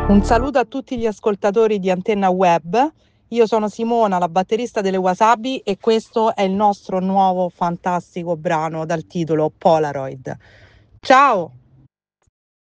Un saluto a tutti gli ascoltatori di Antenna Web. Io sono Simona, la batterista delle Wasabi, e questo è il nostro nuovo fantastico brano dal titolo Polaroid. Ciao!